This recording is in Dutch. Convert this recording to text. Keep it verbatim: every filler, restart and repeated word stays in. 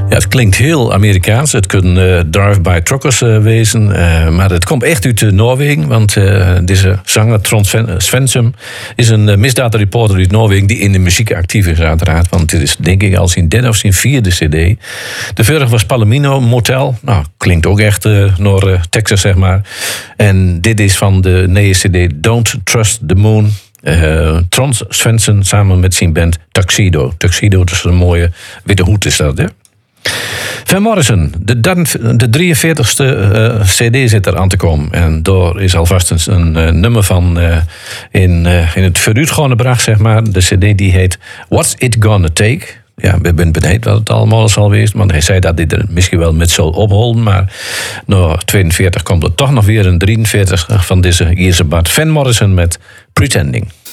Ja, het klinkt heel Amerikaans. Het kunnen uh, drive-by truckers uh, wezen. Uh, maar het komt echt uit uh, Noorwegen. Want uh, deze zanger Trond Svensson is een uh, misdaadreporter uit Noorwegen die in de muziek actief is uiteraard. Want dit is denk ik al zijn derde of zijn vierde cd. De vorige was Palomino Motel. Nou, klinkt ook echt uh, naar uh, Texas, zeg maar. En dit is van de nieuwe cd Don't Trust the Moon. Uh, Trond Svensson samen met zijn band Tuxedo. Tuxedo, dat is een mooie witte hoed is dat, hè? Van Morrison, de, de drieënveertigste uh, cd zit er aan te komen. En daar is alvast een, een uh, nummer van uh, in, uh, in het vooruitgaande bracht, zeg maar. De cd die heet What's It Gonna Take? Ja, ik ben benieuwd wat het allemaal zal wezen. Want hij zei dat dit er misschien wel met zal opholen. Maar na tweeënveertig komt er toch nog weer een drieënveertig van deze Ierse Bart. Van Morrison met Pretending.